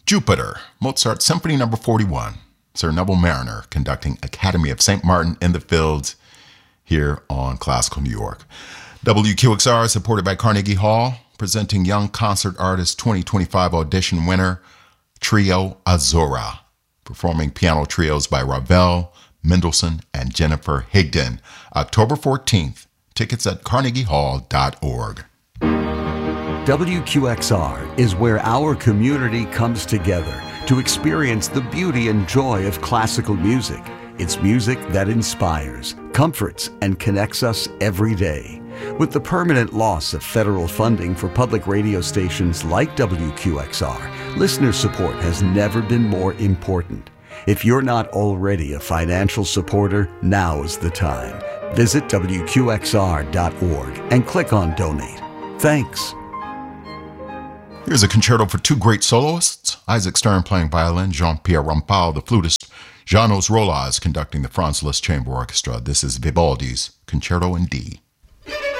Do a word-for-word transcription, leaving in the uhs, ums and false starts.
Jupiter, Mozart Symphony Number forty-one. Sir Neville Mariner conducting Academy of Saint Martin in the Fields here on Classical New York. W Q X R, supported by Carnegie Hall, presenting Young Concert Artist twenty twenty-five audition winner, Trio Azura, performing piano trios by Ravel, Mendelssohn, and Jennifer Higdon. October fourteenth. Tickets at carnegie hall dot org. W Q X R is where our community comes together to experience the beauty and joy of classical music. It's music that inspires, comforts, and connects us every day. With the permanent loss of federal funding for public radio stations like W Q X R, listener support has never been more important. If you're not already a financial supporter, now is the time. Visit W Q X R dot org and click on Donate. Thanks. Here's a concerto for two great soloists, Isaac Stern playing violin, Jean-Pierre Rampal, the flutist, Janos Rolas conducting the Franz Liszt Chamber Orchestra. This is Vivaldi's Concerto in D.